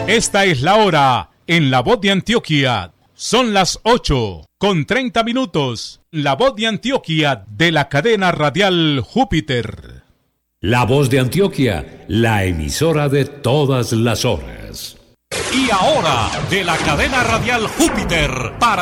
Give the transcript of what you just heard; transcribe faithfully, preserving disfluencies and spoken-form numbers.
Esta es la hora en La Voz de Antioquia. Son las ocho con treinta minutos. La Voz de Antioquia de la cadena radial Júpiter. La Voz de Antioquia, la emisora de todas las horas. Y ahora, de la cadena radial Júpiter, para